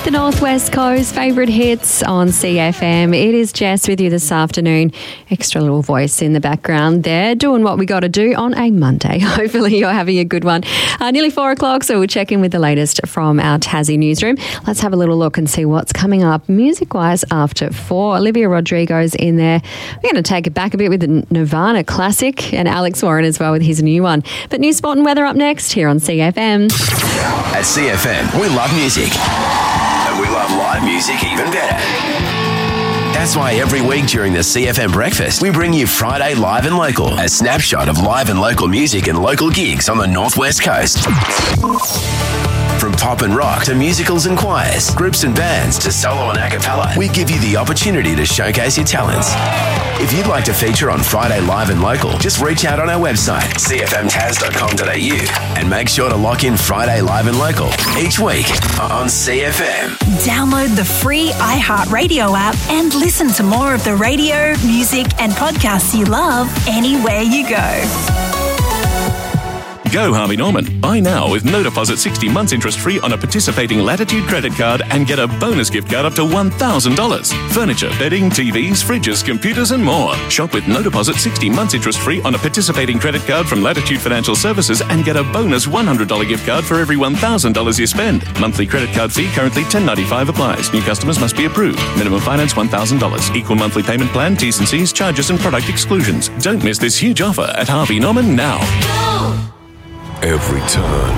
The Northwest Coast favourite hits on CFM. It is Jess with you this afternoon. Extra little voice in the background there, doing what we got to do on a Monday. Hopefully you're having a good one. Nearly 4 o'clock, so we'll check in with the latest from our Tassie newsroom. Let's have a little look and see what's coming up music-wise after 4. Olivia Rodrigo's in there. We're going to take it back a bit with the Nirvana classic and Alex Warren as well with his new one. But new sport and weather up next here on CFM. At CFM, we love music. And we love live music even better. That's why every week during the CFM breakfast, we bring you Friday Live and Local, a snapshot of live and local music and local gigs on the Northwest Coast. From pop and rock to musicals and choirs, groups and bands to solo and a cappella, we give you the opportunity to showcase your talents. If you'd like to feature on Friday Live and Local, just reach out on our website, cfmtas.com.au, and make sure to lock in Friday Live and Local each week on CFM. Download the free iHeartRadio app and listen to more of the radio, music and podcasts you love anywhere you go. Go Harvey Norman. Buy now with no deposit 60 months interest free on a participating Latitude credit card and get a bonus gift card up to $1,000. Furniture, bedding, TVs, fridges, computers and more. Shop with no deposit 60 months interest free on a participating credit card from Latitude Financial Services and get a bonus $100 gift card for every $1,000 you spend. Monthly credit card fee currently $10.95 applies. New customers must be approved. Minimum finance $1,000. Equal monthly payment plan, T's and C's, charges and product exclusions. Don't miss this huge offer at Harvey Norman now. Every turn,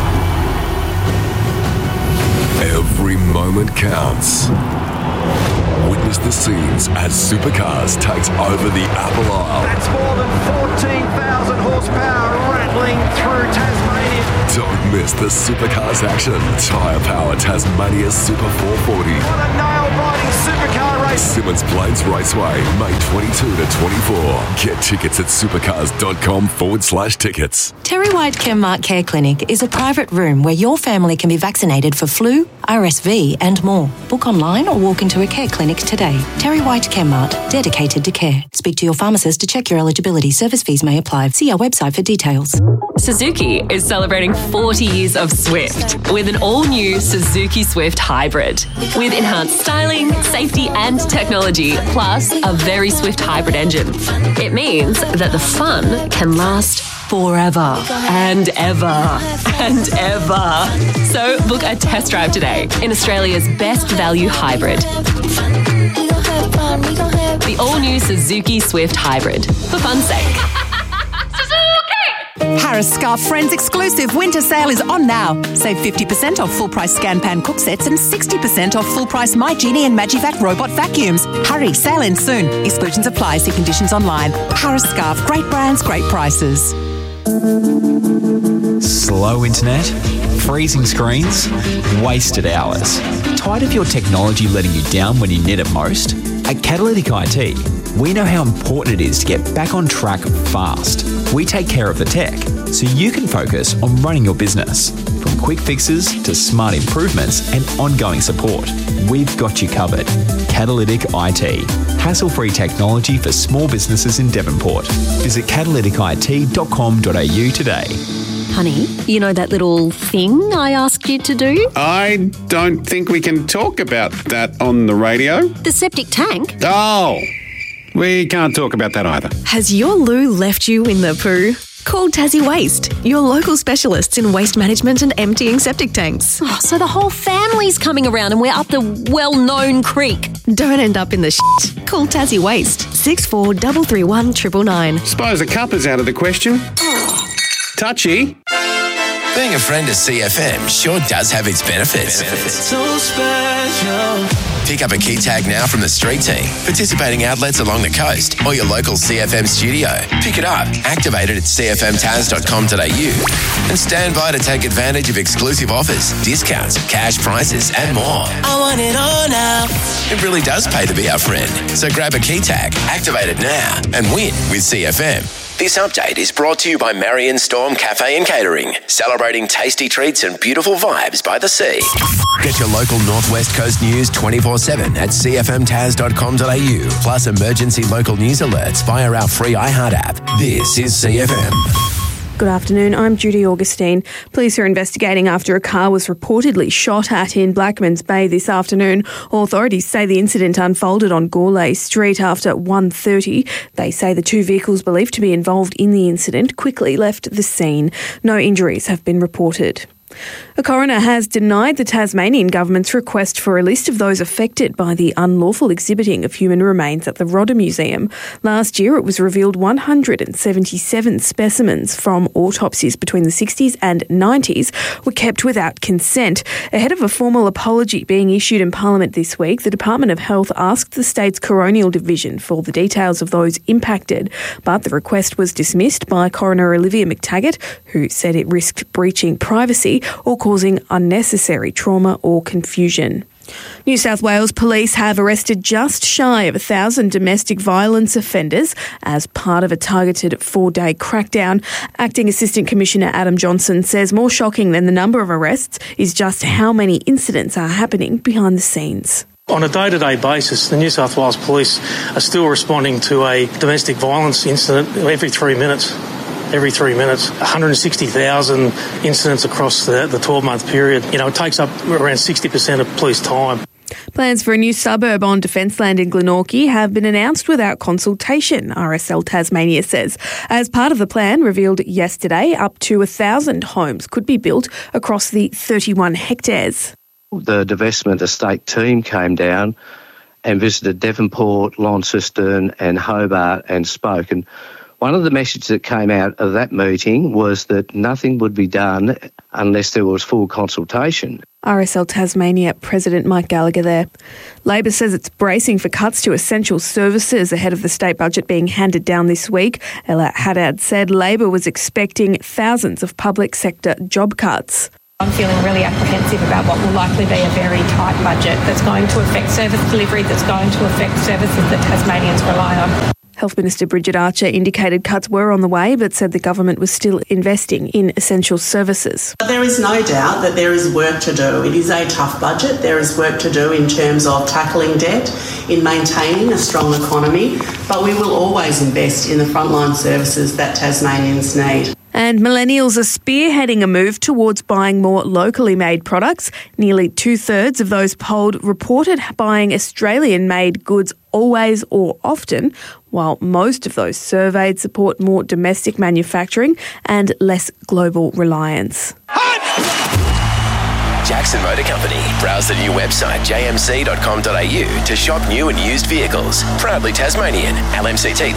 every moment counts. Witness the scenes as Supercars takes over the Apple Isle. That's more than 14,000 horsepower rattling through Tasmania. Don't miss the Supercars action. Tyre Power Tasmania Super 440. What a nail-biting supercar race. Simmons Plains Raceway, May 22 to 24. Get tickets at supercars.com/tickets. Terry White Chemmart Care Clinic is a private room where your family can be vaccinated for flu, RSV and more. Book online or walk into a care clinic today. Terry White Chemmart, dedicated to care. Speak to your pharmacist to check your eligibility. Service fees may apply. See our website for details. Suzuki is celebrating 40 years of Swift with an all-new Suzuki Swift Hybrid. With enhanced styling, safety and technology, plus a very Swift hybrid engine. It means that the fun can last forever and ever and ever. So book a test drive today in Australia's best value hybrid. The all-new Suzuki Swift Hybrid. For fun's sake. Harris Scarf Friends exclusive winter sale is on now. Save 50% off full price Scan Pan cook sets and 60% off full price My Genie and Magivac robot vacuums. Hurry, sale ends soon. Exclusions apply. See conditions online. Harris Scarf, great brands, great prices. Slow internet, freezing screens, wasted hours. Tired of your technology letting you down when you need it most? At Catalytic IT, we know how important it is to get back on track fast. We take care of the tech so you can focus on running your business. From quick fixes to smart improvements and ongoing support, we've got you covered. Catalytic IT. Hassle-free technology for small businesses in Devonport. Visit catalyticit.com.au today. Honey, you know that little thing I asked you to do? I don't think we can talk about that on the radio. The septic tank? Oh, we can't talk about that either. Has your loo left you in the poo? Call Tassie Waste, your local specialists in waste management and emptying septic tanks. Oh, so the whole family's coming around and we're up the well-known creek. Don't end up in the shit. Call Tassie Waste, 6433 999. Suppose a cup is out of the question. Touchy. Being a friend of CFM sure does have its benefits. So special. Pick up a key tag now from the street team, participating outlets along the coast, or your local CFM studio. Pick it up, activate it at cfmtaz.com.au, and stand by to take advantage of exclusive offers, discounts, cash prices, and more. I want it all now. It really does pay to be our friend. So grab a key tag, activate it now, and win with CFM. This update is brought to you by Marion Storm Cafe and Catering, celebrating tasty treats and beautiful vibes by the sea. Get your local Northwest Coast news 24/7 at cfmtaz.com.au, plus emergency local news alerts via our free iHeart app. This is CFM. Good afternoon, I'm Judy Augustine. Police are investigating after a car was reportedly shot at in Blackmans Bay this afternoon. Authorities say the incident unfolded on Gourlay Street after 1:30. They say the two vehicles believed to be involved in the incident quickly left the scene. No injuries have been reported. A coroner has denied the Tasmanian government's request for a list of those affected by the unlawful exhibiting of human remains at the Rodder Museum. Last year, it was revealed 177 specimens from autopsies between the 60s and 90s were kept without consent. Ahead of a formal apology being issued in Parliament this week, the Department of Health asked the state's coronial division for the details of those impacted, but the request was dismissed by Coroner Olivia McTaggart, who said it risked breaching privacy or causing unnecessary trauma or confusion. New South Wales Police have arrested just shy of 1,000 domestic violence offenders as part of a targeted 4-day crackdown. Acting Assistant Commissioner Adam Johnson says more shocking than the number of arrests is just how many incidents are happening behind the scenes. On a day-to-day basis, the New South Wales Police are still responding to a domestic violence incident every 3 minutes. 160,000 incidents across the 12-month period. It takes up around 60% of police time. Plans for a new suburb on Defence land in Glenorchy have been announced without consultation, RSL Tasmania says. As part of the plan revealed yesterday, up to 1,000 homes could be built across the 31 hectares. The divestment estate team came down and visited Devonport, Launceston and Hobart and spoke. And one of the messages that came out of that meeting was that nothing would be done unless there was full consultation. RSL Tasmania President Mike Gallagher there. Labor says it's bracing for cuts to essential services ahead of the state budget being handed down this week. Ella Haddad said Labor was expecting thousands of public sector job cuts. I'm feeling really apprehensive about what will likely be a very tight budget that's going to affect service delivery, that's going to affect services that Tasmanians rely on. Health Minister Bridget Archer indicated cuts were on the way but said the government was still investing in essential services. There is no doubt that there is work to do. It is a tough budget. There is work to do in terms of tackling debt, in maintaining a strong economy, but we will always invest in the frontline services that Tasmanians need. And millennials are spearheading a move towards buying more locally made products. Nearly 2/3 of those polled reported buying Australian-made goods always or often, while most of those surveyed support more domestic manufacturing and less global reliance. Jackson Motor Company. Browse the new website jmc.com.au to shop new and used vehicles. Proudly Tasmanian. LMCT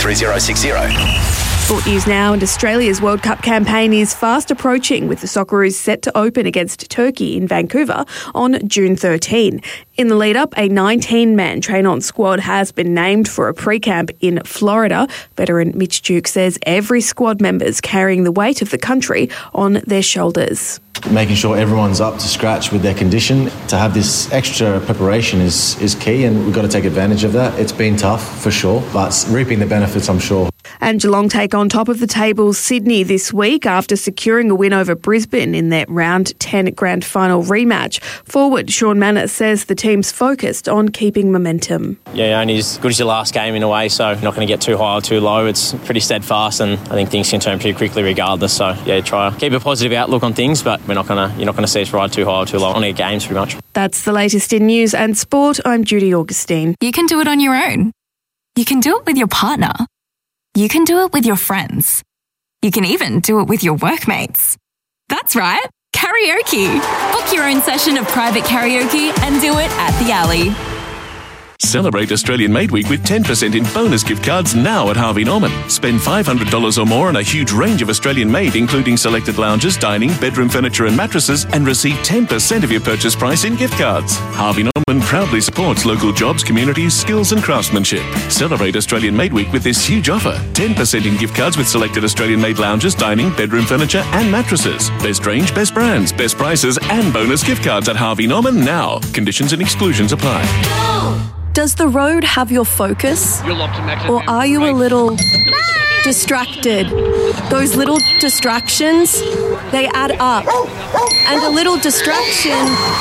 3060. Sport news now, and Australia's World Cup campaign is fast approaching, with the Socceroos set to open against Turkey in Vancouver on June 13. In the lead-up, a 19-man train-on squad has been named for a pre-camp in Florida. Veteran Mitch Duke says every squad member's carrying the weight of the country on their shoulders. Making sure everyone's up to scratch with their condition. To have this extra preparation is key, and we've got to take advantage of that. It's been tough, for sure, but reaping the benefits, I'm sure. And Geelong take on top of the table Sydney this week after securing a win over Brisbane in their Round 10 Grand Final rematch. Forward Sean Manners says the team's focused on keeping momentum. Yeah, only as good as your last game in a way, so not going to get too high or too low. It's pretty steadfast, and I think things can turn pretty quickly regardless. So yeah, try to keep a positive outlook on things, but you're not going to see us ride too high or too low on our games pretty much. That's the latest in news and sport. I'm Judy Augustine. You can do it on your own. You can do it with your partner. You can do it with your friends. You can even do it with your workmates. That's right, karaoke. Book your own session of private karaoke and do it at the Alley. Celebrate Australian Made Week with 10% in bonus gift cards now at Harvey Norman. Spend $500 or more on a huge range of Australian made, including selected lounges, dining, bedroom furniture and mattresses, and receive 10% of your purchase price in gift cards. Harvey Norman proudly supports local jobs, communities, skills and craftsmanship. Celebrate Australian Made Week with this huge offer. 10% in gift cards with selected Australian made lounges, dining, bedroom furniture and mattresses. Best range, best brands, best prices and bonus gift cards at Harvey Norman now. Conditions and exclusions apply. Does the road have your focus? Or are you a little distracted? Those little distractions, they add up. And a little distraction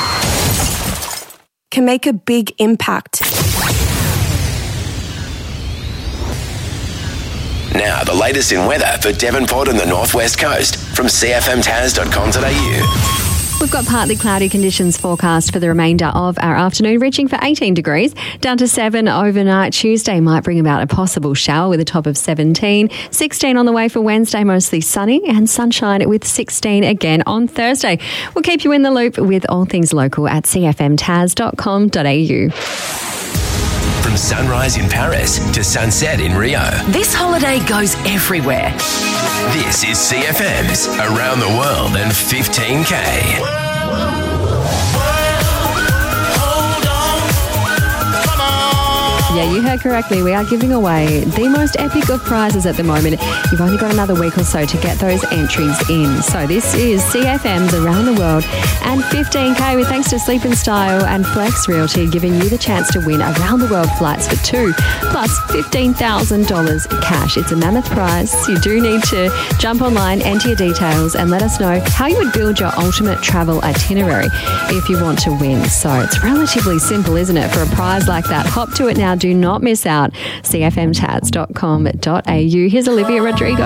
can make a big impact. Now, the latest in weather for Devonport and the Northwest Coast from cfmtaz.com.au. We've got partly cloudy conditions forecast for the remainder of our afternoon, reaching for 18 degrees, down to 7 overnight. Tuesday might bring about a possible shower with a top of 17. 16 on the way for Wednesday, mostly sunny, and sunshine with 16 again on Thursday. We'll keep you in the loop with all things local at cfmtaz.com.au. From sunrise in Paris to sunset in Rio, this holiday goes everywhere. This is CFM's Around the World in 15K. Yeah, you heard correctly. We are giving away the most epic of prizes at the moment. You've only got another week or so to get those entries in. So this is CFM's Around the World and 15K with thanks to Sleep and Style and Flex Realty, giving you the chance to win around the world flights for two, plus $15,000 cash. It's a mammoth prize. You do need to jump online, enter your details, and let us know how you would build your ultimate travel itinerary if you want to win. So it's relatively simple, isn't it, for a prize like that? Hop to it now. Do not miss out. cfmtaz.com.au. Here's Olivia Rodrigo.